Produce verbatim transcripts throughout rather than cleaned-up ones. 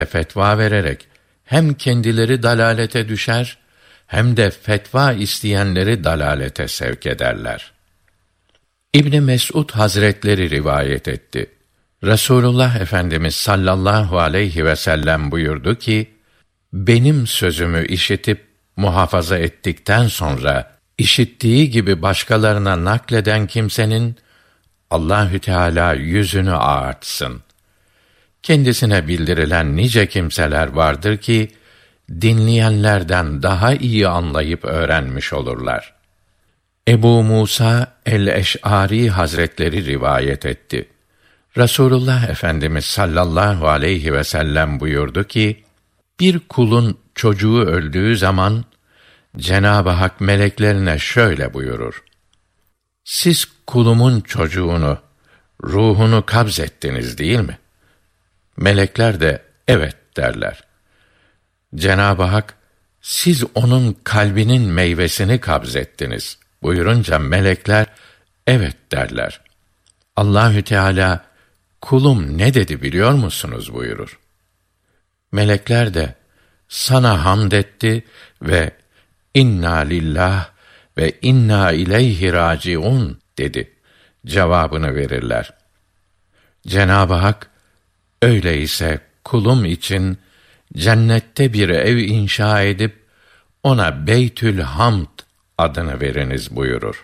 fetva vererek hem kendileri dalalete düşer, hem de fetva isteyenleri dalalete sevk ederler. İbn Mes'ud Hazretleri rivayet etti. Resulullah Efendimiz sallallahu aleyhi ve sellem buyurdu ki, benim sözümü işitip muhafaza ettikten sonra işittiği gibi başkalarına nakleden kimsenin Allahü Teala yüzünü ağartsın. Kendisine bildirilen nice kimseler vardır ki dinleyenlerden daha iyi anlayıp öğrenmiş olurlar. Ebu Musa el-Eş'ari Hazretleri rivayet etti. Resulullah Efendimiz sallallahu aleyhi ve sellem buyurdu ki, bir kulun çocuğu öldüğü zaman Cenab-ı Hak meleklerine şöyle buyurur: siz kulumun çocuğunu, ruhunu kabzettiniz değil mi? Melekler de evet derler. Cenab-ı Hak, siz onun kalbinin meyvesini kabzettiniz buyurunca melekler evet derler. Allahü Teala, kulum ne dedi biliyor musunuz buyurur. Melekler de sana hamd etti ve inna lillah ve inna ileyhi raciun dedi cevabını verirler. Cenab-ı Hak, öyleyse kulum için cennette bir ev inşa edip ona Beytül Hamd adını veriniz buyurur.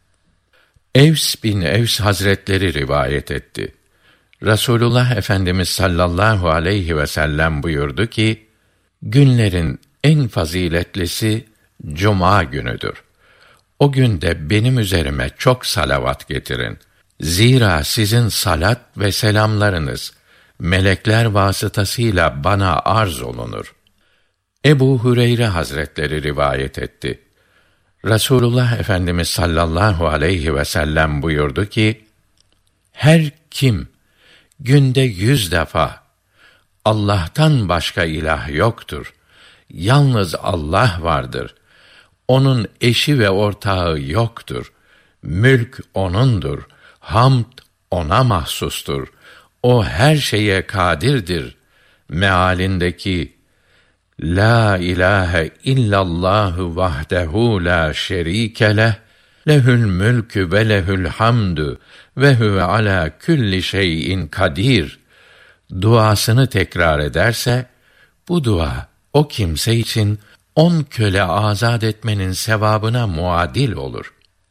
Evs bin Evs Hazretleri rivayet etti. Resulullah Efendimiz sallallahu aleyhi ve sellem buyurdu ki, günlerin en faziletlisi Cuma günüdür. O günde benim üzerime çok salavat getirin. Zira sizin salat ve selamlarınız melekler vasıtasıyla bana arz olunur. Ebu Hureyre Hazretleri rivayet etti. Resulullah Efendimiz sallallahu aleyhi ve sellem buyurdu ki, her kim günde yüz defa Allah'tan başka ilah yoktur, yalnız Allah vardır, onun eşi ve ortağı yoktur, mülk o'nundur, hamd ona mahsustur, o her şeye kadirdir mealindeki La ilahe illallahu vahdehu la şerike leh, lehül mülkü ve lehül hamdü ve huve ala külli şeyin kadir duasını tekrar ederse, bu dua o kimse için on köle azad etmenin sevabına muadil olur.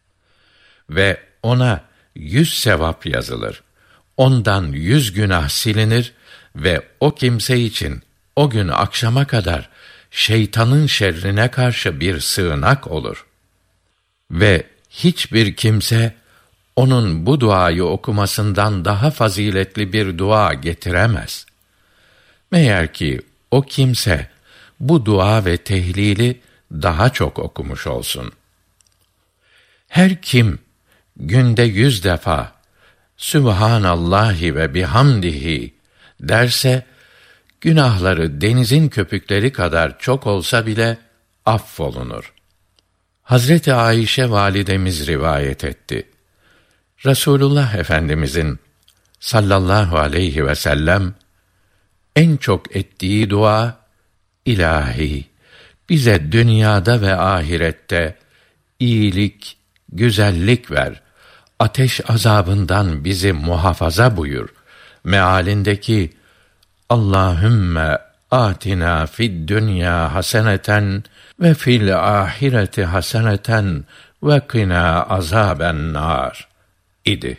Ve ona yüz sevap yazılır. Ondan yüz günah silinir ve o kimse için o gün akşama kadar şeytanın şerrine karşı bir sığınak olur. Ve hiçbir kimse onun bu duayı okumasından daha faziletli bir dua getiremez. Meğer ki o kimse bu dua ve tehlili daha çok okumuş olsun. Her kim günde yüz defa Sübhanallahi ve bihamdihi derse, günahları denizin köpükleri kadar çok olsa bile affolunur. Hazreti Ayşe validemiz rivayet etti. Resulullah Efendimizin sallallahu aleyhi ve sellem en çok ettiği dua, İlahi, bize dünyada ve ahirette iyilik, güzellik ver, ateş azabından bizi muhafaza buyur mealindeki Allahümme atina fid dünya haseneten ve fil ahireti haseneten ve kina azaben nar idi.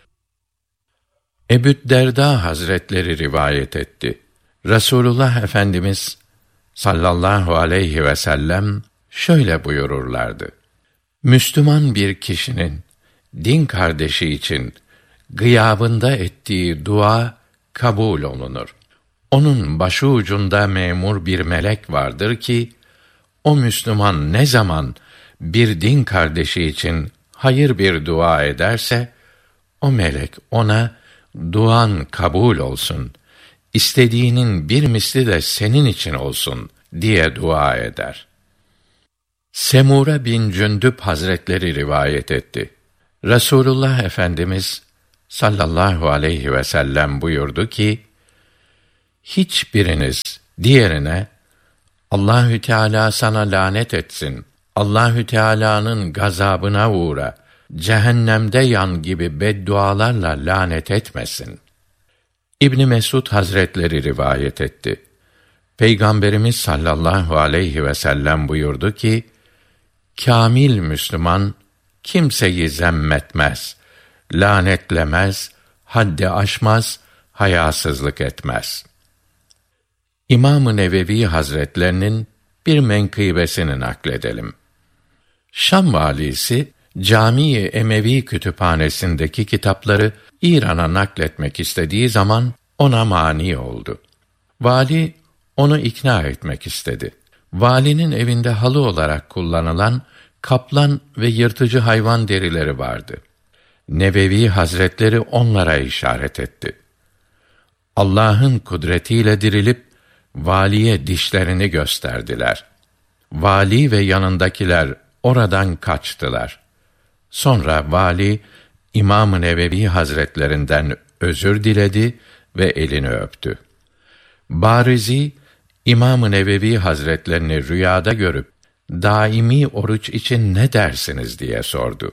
Ebu Derda Hazretleri rivayet etti. Resulullah Efendimiz sallallahu aleyhi ve sellem şöyle buyururlardı: Müslüman bir kişinin din kardeşi için gıyabında ettiği dua kabul olunur. Onun başı ucunda memur bir melek vardır ki, o Müslüman ne zaman bir din kardeşi için hayır bir dua ederse, o melek ona duan kabul olsun, istediğinin bir misli de senin için olsun diye dua eder. Semure bin Cündüb Hazretleri rivayet etti. Resulullah Efendimiz sallallahu aleyhi ve sellem buyurdu ki, hiçbiriniz diğerine Allahü Teala sana lanet etsin, Allahü Teala'nın gazabına uğra, cehennemde yan gibi beddualarla lanet etmesin. İbn Mesud Hazretleri rivayet etti. Peygamberimiz sallallahu aleyhi ve sellem buyurdu ki, kâmil Müslüman kimseyi zemmetmez, lanetlemez, haddi aşmaz, hayasızlık etmez. İmam-ı Nevevi Hazretlerinin bir menkıbesini nakledelim. Şam valisi Cami-i Emevi kütüphanesindeki kitapları İran'a nakletmek istediği zaman ona mani oldu. Vali onu ikna etmek istedi. Valinin evinde halı olarak kullanılan kaplan ve yırtıcı hayvan derileri vardı. Nevevi Hazretleri onlara işaret etti. Allah'ın kudretiyle dirilip valiye dişlerini gösterdiler. Vali ve yanındakiler oradan kaçtılar. Sonra vali İmam-ı Nevevi Hazretlerinden özür diledi ve elini öptü. Barizi İmam-ı Nevevi Hazretlerini rüyada görüp daimi oruç için ne dersiniz diye sordu.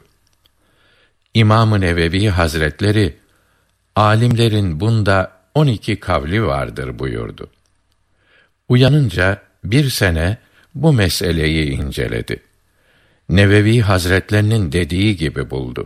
İmam-ı Nevevi Hazretleri alimlerin bunda on iki kavli vardır buyurdu. Uyanınca bir sene bu meseleyi inceledi. Nevevi Hazretlerinin dediği gibi buldu.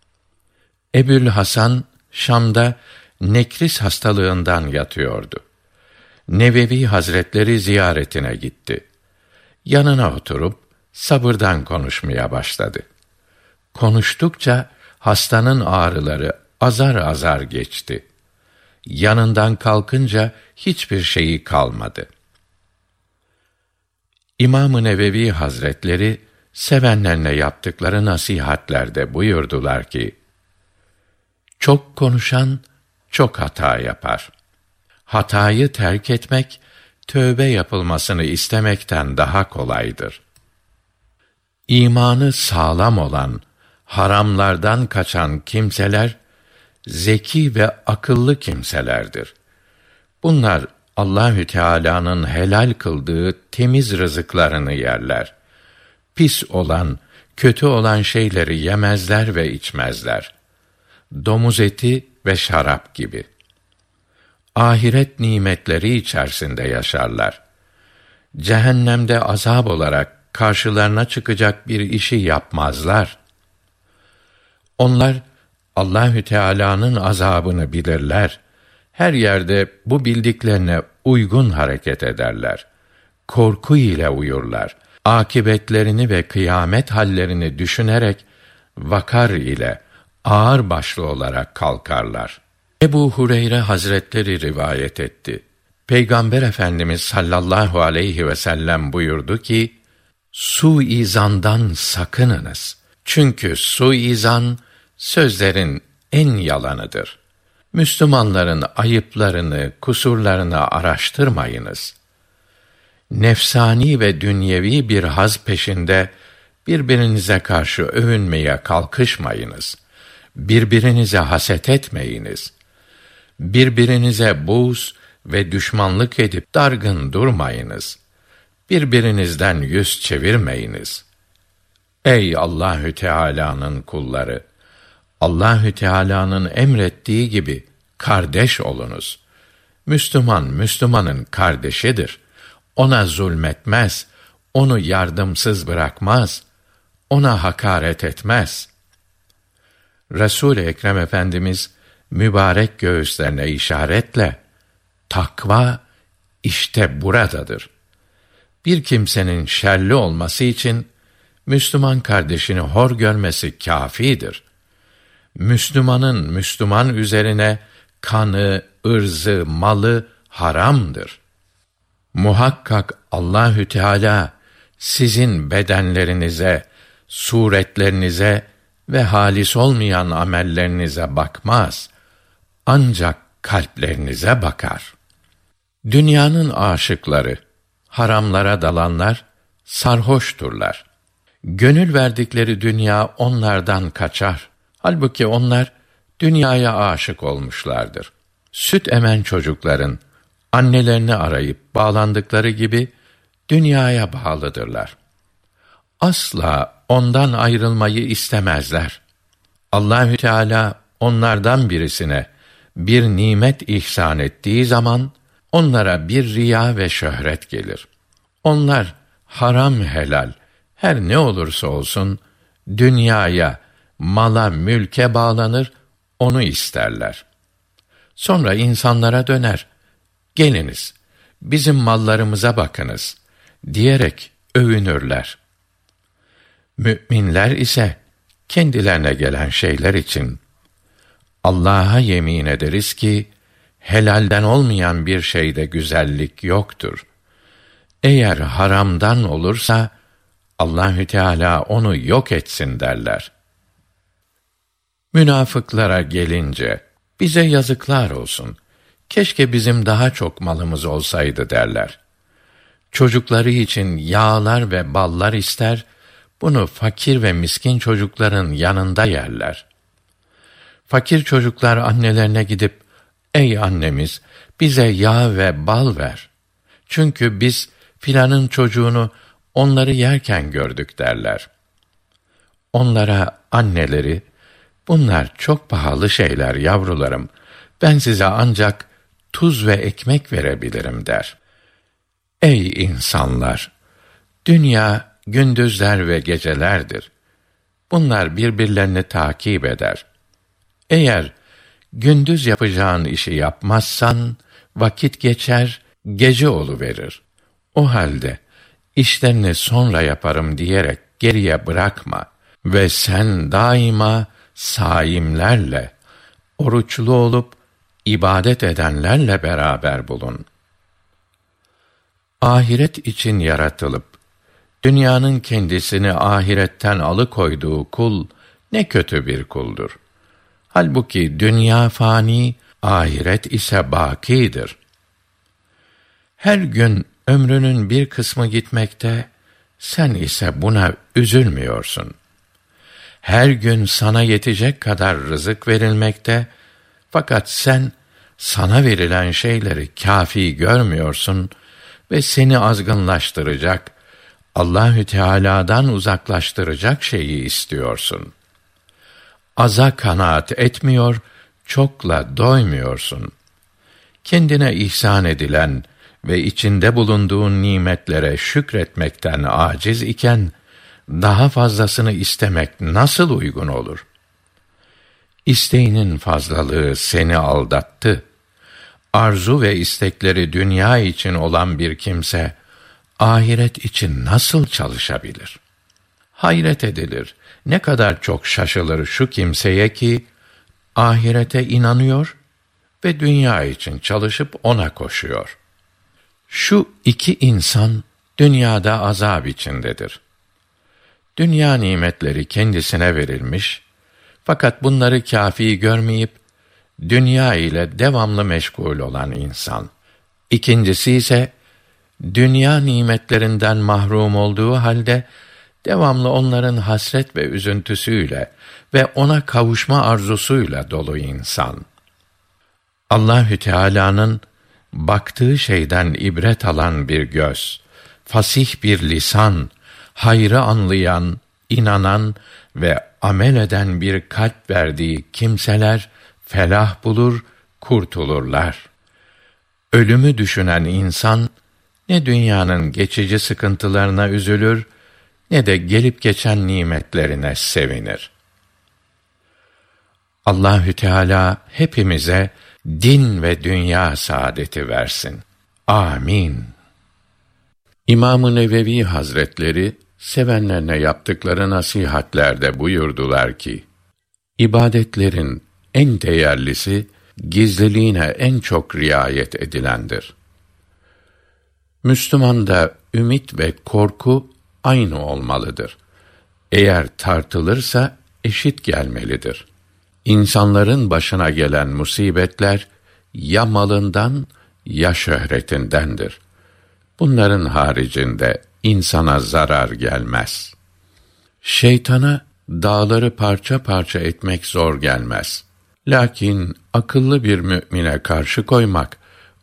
Ebül Hasan Şam'da nekris hastalığından yatıyordu. Nevevi Hazretleri ziyaretine gitti. Yanına oturup sabırdan konuşmaya başladı. Konuştukça hastanın ağrıları azar azar geçti. Yanından kalkınca hiçbir şeyi kalmadı. İmam-ı Nevevi Hazretleri sevenlerine yaptıkları nasihatlerde buyurdular ki, çok konuşan çok hata yapar. Hatayı terk etmek, tövbe yapılmasını istemekten daha kolaydır. İmanı sağlam olan, haramlardan kaçan kimseler, zeki ve akıllı kimselerdir. Bunlar Allahü Teala'nın helal kıldığı temiz rızıklarını yerler. Pis olan, kötü olan şeyleri yemezler ve içmezler. Domuz eti ve şarap gibi. Ahiret nimetleri içerisinde yaşarlar. Cehennemde azap olarak karşılarına çıkacak bir işi yapmazlar. Onlar Allahü Teala'nın azabını bilirler. Her yerde bu bildiklerine uygun hareket ederler. Korku ile uyurlar. Akibetlerini ve kıyamet hallerini düşünerek vakar ile ağır başlı olarak kalkarlar. Ebu Hureyre Hazretleri rivayet etti. Peygamber Efendimiz sallallahu aleyhi ve sellem buyurdu ki, suizandan sakınınız. Çünkü suizan sözlerin en yalanıdır. Müslümanların ayıplarını, kusurlarını araştırmayınız. Nefsani ve dünyevi bir haz peşinde birbirinize karşı övünmeye kalkışmayınız. Birbirinize haset etmeyiniz. Birbirinize buğz ve düşmanlık edip dargın durmayınız. Birbirinizden yüz çevirmeyiniz. Ey Allahü Teala'nın kulları! Allahü Teala'nın emrettiği gibi kardeş olunuz. Müslüman Müslümanın kardeşidir. Ona zulmetmez, onu yardımsız bırakmaz, ona hakaret etmez. Resul-i Ekrem Efendimiz mübarek göğüslerine işaretle takva işte buradadır. Bir kimsenin şerli olması için Müslüman kardeşini hor görmesi kâfidir. Müslümanın Müslüman üzerine kanı, ırzı, malı haramdır. Muhakkak Allahü Teala sizin bedenlerinize, suretlerinize ve halis olmayan amellerinize bakmaz. Ancak kalplerinize bakar. Dünyanın aşıkları, haramlara dalanlar sarhoşturlar. Gönül verdikleri dünya onlardan kaçar. Halbuki onlar dünyaya aşık olmuşlardır. Süt emen çocukların annelerini arayıp bağlandıkları gibi dünyaya bağlıdırlar. Asla ondan ayrılmayı istemezler. Allahü Teala onlardan birisine bir nimet ihsan ettiği zaman onlara bir riya ve şöhret gelir. Onlar haram helal her ne olursa olsun dünyaya, mala, mülke bağlanır, onu isterler. Sonra insanlara döner, geliniz, bizim mallarımıza bakınız diyerek övünürler. Mü'minler ise kendilerine gelen şeyler için Allah'a yemin ederiz ki helalden olmayan bir şeyde güzellik yoktur. Eğer haramdan olursa Allahü Teala onu yok etsin derler. Münafıklara gelince bize yazıklar olsun. Keşke bizim daha çok malımız olsaydı derler. Çocukları için yağlar ve ballar ister, bunu fakir ve miskin çocukların yanında yerler. Fakir çocuklar annelerine gidip, ey annemiz, bize yağ ve bal ver. Çünkü biz filanın çocuğunu onları yerken gördük derler. Onlara anneleri, bunlar çok pahalı şeyler yavrularım, ben size ancak tuz ve ekmek verebilirim der. Ey insanlar! Dünya gündüzler ve gecelerdir. Bunlar birbirlerini takip eder. Eğer gündüz yapacağın işi yapmazsan, vakit geçer, gece oluverir. O halde işlerini sonra yaparım diyerek geriye bırakma ve sen daima saimlerle, oruçlu olup ibadet edenlerle beraber bulun. Ahiret için yaratılıp dünyanın kendisini ahiretten alıkoyduğu kul ne kötü bir kuldur. Halbuki dünya fani, ahiret ise bâkîdir. Her gün ömrünün bir kısmı gitmekte, sen ise buna üzülmüyorsun. Her gün sana yetecek kadar rızık verilmekte, fakat sen sana verilen şeyleri kâfî görmüyorsun ve seni azgınlaştıracak, Allahü Teala'dan uzaklaştıracak şeyi istiyorsun. Aza kanaat etmiyor, çokla doymuyorsun. Kendine ihsan edilen ve içinde bulunduğun nimetlere şükretmekten aciz iken, daha fazlasını istemek nasıl uygun olur? İsteğinin fazlalığı seni aldattı. Arzu ve istekleri dünya için olan bir kimse, ahiret için nasıl çalışabilir? Hayret edilir, ne kadar çok şaşılır şu kimseye ki, ahirete inanıyor ve dünya için çalışıp ona koşuyor. Şu iki insan, dünyada azap içindedir. Dünya nimetleri kendisine verilmiş, fakat bunları kâfî görmeyip, dünya ile devamlı meşgul olan insan. İkincisi ise, dünya nimetlerinden mahrum olduğu halde, devamlı onların hasret ve üzüntüsüyle ve ona kavuşma arzusuyla dolu insan. Allahü Teala'nın baktığı şeyden ibret alan bir göz, fasih bir lisan, hayrı anlayan, inanan ve amel eden bir kalp verdiği kimseler felah bulur, kurtulurlar. Ölümü düşünen insan ne dünyanın geçici sıkıntılarına üzülür, ne de gelip geçen nimetlerine sevinir. Allahü Teala hepimize din ve dünya saadeti versin. Amin. İmam-ı Nevevi Hazretleri sevenlerine yaptıkları nasihatlerde buyurdular ki, ibadetlerin en değerlisi gizliliğine en çok riayet edilendir. Müslümanda ümit ve korku aynı olmalıdır. Eğer tartılırsa eşit gelmelidir. İnsanların başına gelen musibetler ya malından ya şöhretindendir. Bunların haricinde insana zarar gelmez. Şeytana dağları parça parça etmek zor gelmez. Lakin akıllı bir mümine karşı koymak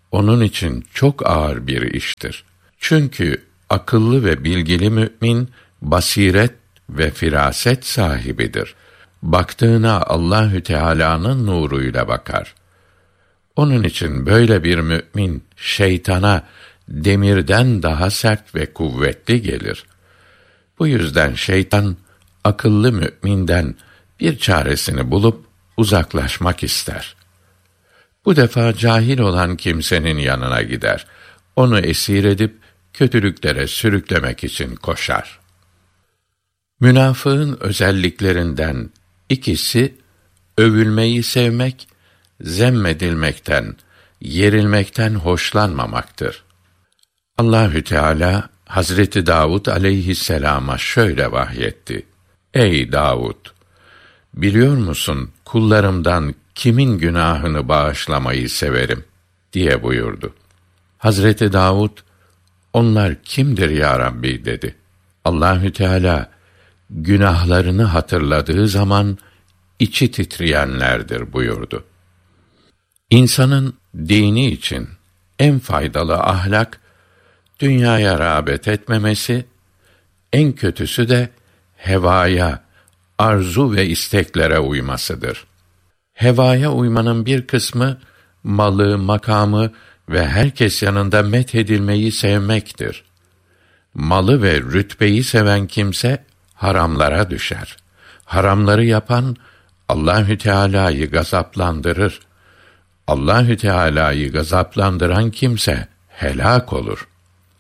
onun için çok ağır bir iştir. Çünkü akıllı ve bilgili mümin basiret ve firaset sahibidir. Baktığına Allahü Teala'nın nuruyla bakar. Onun için böyle bir mümin şeytana demirden daha sert ve kuvvetli gelir. Bu yüzden şeytan akıllı müminden bir çaresini bulup uzaklaşmak ister. Bu defa cahil olan kimsenin yanına gider. Onu esir edip kötülüklere sürüklemek için koşar. Münafığın özelliklerinden ikisi övülmeyi sevmek, zemmedilmekten, yerilmekten hoşlanmamaktır. Allahü Teala Hazreti Davud aleyhisselama şöyle vahyetti: Ey Davud! Biliyor musun kullarımdan kimin günahını bağışlamayı severim diye buyurdu. Hazreti Davud, onlar kimdir ya Rabbi dedi. Allahü Teala, günahlarını hatırladığı zaman içi titreyenlerdir buyurdu. İnsanın dini için en faydalı ahlak, dünyaya rağbet etmemesi, en kötüsü de hevaya, arzu ve isteklere uymasıdır. Hevaya uymanın bir kısmı, malı, makamı ve herkes yanında methedilmeyi sevmektir. Malı ve rütbeyi seven kimse, haramlara düşer. Haramları yapan, Allahü Teala'yı gazaplandırır. Allahü Teala'yı gazaplandıran kimse, helak olur.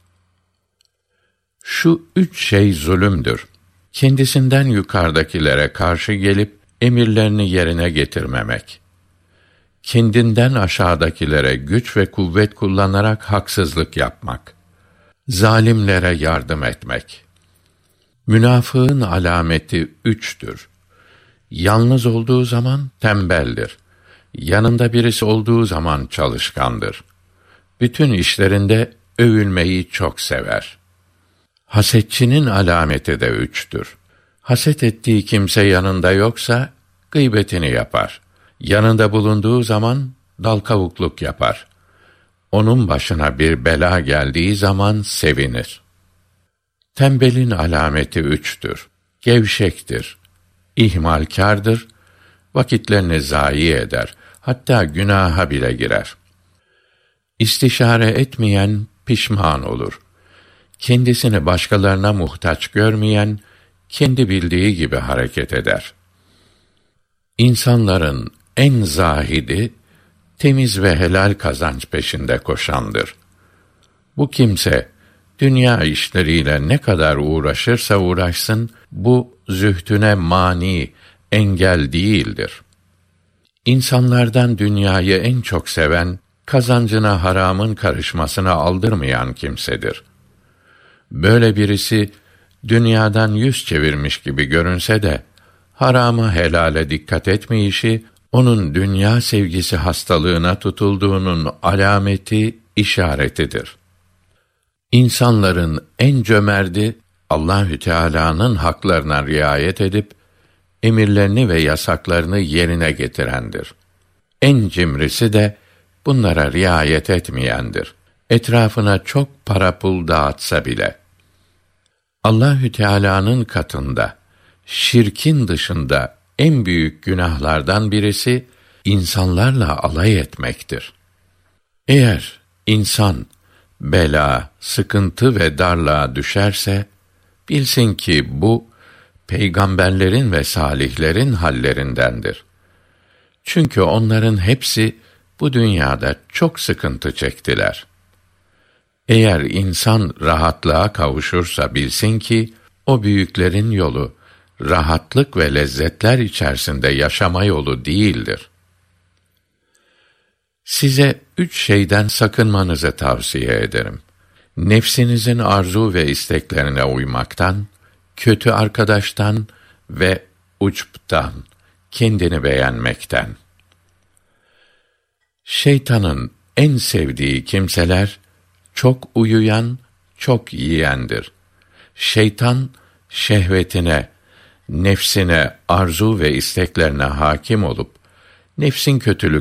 Şu üç şey zulümdür: kendisinden yukarıdakilere karşı gelip emirlerini yerine getirmemek, kendinden aşağıdakilere güç ve kuvvet kullanarak haksızlık yapmak, zalimlere yardım etmek. Münafığın alameti üçtür. Yalnız olduğu zaman tembeldir. Yanında birisi olduğu zaman çalışkandır. Bütün işlerinde övülmeyi çok sever. Hasetçinin alameti de üçtür. Haset ettiği kimse yanında yoksa gıybetini yapar. Yanında bulunduğu zaman dal kavukluk yapar. Onun başına bir bela geldiği zaman sevinir. Tembelin alameti üçtür. Gevşektir, ihmalkârdır, vakitlerini zayi eder, hatta günaha bile girer. İstişare etmeyen pişman olur. Kendisini başkalarına muhtaç görmeyen, kendi bildiği gibi hareket eder. İnsanların en zahidi, temiz ve helal kazanç peşinde koşandır. Bu kimse, dünya işleriyle ne kadar uğraşırsa uğraşsın, bu zühdüne mani, engel değildir. İnsanlardan dünyayı en çok seven, kazancına haramın karışmasına aldırmayan kimsedir. Böyle birisi, dünyadan yüz çevirmiş gibi görünse de, haramı helale dikkat etmeyişi, onun dünya sevgisi hastalığına tutulduğunun alameti, işaretidir. İnsanların en cömerti, Allahü Teala'nın haklarına riayet edip, emirlerini ve yasaklarını yerine getirendir. En cimrisi de, bunlara riayet etmeyendir. Etrafına çok para pul dağıtsa bile. Allahü Teala'nın katında, şirkin dışında en büyük günahlardan birisi, insanlarla alay etmektir. Eğer insan, bela, sıkıntı ve darlığa düşerse, bilsin ki bu, peygamberlerin ve salihlerin hallerindendir. Çünkü onların hepsi, bu dünyada çok sıkıntı çektiler. Eğer insan rahatlığa kavuşursa bilsin ki, o büyüklerin yolu, rahatlık ve lezzetler içerisinde yaşama yolu değildir. Size üç şeyden sakınmanızı tavsiye ederim. Nefsinizin arzu ve isteklerine uymaktan, kötü arkadaştan ve uçptan, kendini beğenmekten. Şeytanın en sevdiği kimseler, çok uyuyan, çok yiyendir. Şeytan, şehvetine, nefsine, arzu ve isteklerine hakim olup, nefsin kötülük